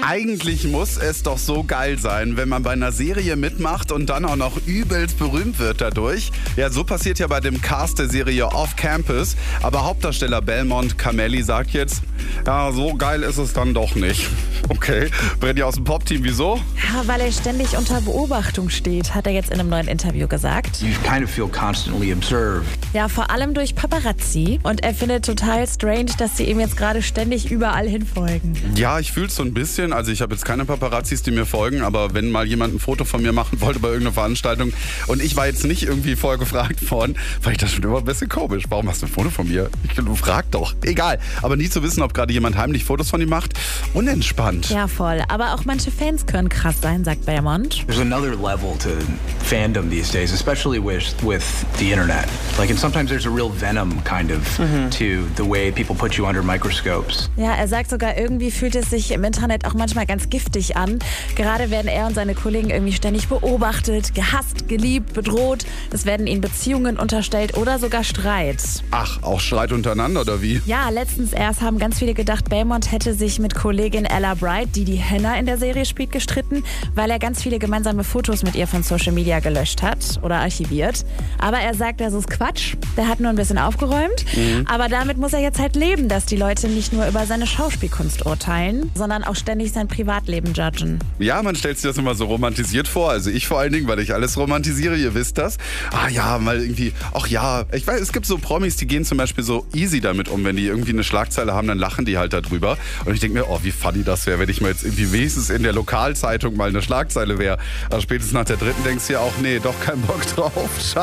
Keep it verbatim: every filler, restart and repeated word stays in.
Eigentlich muss es doch so geil sein, wenn man bei einer Serie mitmacht und dann auch noch übelst berühmt wird dadurch. Ja, so passiert ja bei dem Cast der Serie Off Campus. Aber Hauptdarsteller Belmont Cameli sagt jetzt, ja, so geil ist es dann doch nicht. Okay, Brenny aus dem Pop-Team, wieso? Ja, weil er ständig unter Beobachtung steht, hat er jetzt in einem neuen Interview gesagt. You kind of feel constantly observed. Ja, vor allem durch Paparazzi. Und er findet total strange, dass sie ihm jetzt gerade ständig überall hinfolgen. Ja, ich fühle es so ein bisschen. Also ich habe jetzt keine Paparazzis, die mir folgen, aber wenn mal jemand ein Foto von mir machen wollte bei irgendeiner Veranstaltung und ich war jetzt nicht irgendwie vorher gefragt worden, fand ich das schon immer ein bisschen komisch. Warum hast du ein Foto von mir? Ich du frag doch. Egal. Aber nie zu wissen, ob gerade jemand heimlich Fotos von ihm macht, unentspannt. Ja, voll. Aber auch manche Fans können krass sein, sagt Belmont. There's another level to fandom these days, especially with with the internet. Like, and sometimes there's a real venom kind of mm-hmm. to the way people put you under microscopes. Ja, er sagt sogar, irgendwie fühlt es sich im Internet auch manchmal ganz giftig an. Gerade werden er und seine Kollegen irgendwie ständig beobachtet, gehasst, geliebt, bedroht. Es werden ihnen Beziehungen unterstellt oder sogar Streit. Ach, auch Streit untereinander oder wie? Ja, letztens erst haben ganz viele gedacht, Belmont hätte sich mit Kollegin Ella Bright, die die Hannah in der Serie spielt, gestritten, weil er ganz viele gemeinsame Fotos mit ihr von Social Media gelöscht hat oder archiviert. Aber er sagt, das ist Quatsch. Der hat nur ein bisschen aufgeräumt. Mhm. Aber damit muss er jetzt halt leben, dass die Leute nicht nur über seine Schauspielkunst urteilen, sondern auch ständig sein Privatleben judgen. Ja, man stellt sich das immer so romantisiert vor. Also ich vor allen Dingen, weil ich alles romantisiere, ihr wisst das. Ah ja, mal irgendwie, ach ja, ich weiß, es gibt so Promis, die gehen zum Beispiel so easy damit um. Wenn die irgendwie eine Schlagzeile haben, dann lachen die halt darüber. Und ich denke mir, oh, wie funny das wäre, wenn ich mal jetzt irgendwie wenigstens in der Lokalzeitung mal eine Schlagzeile wäre. Aber spätestens nach der dritten denkst du ja auch, nee, doch kein Bock drauf. Ciao.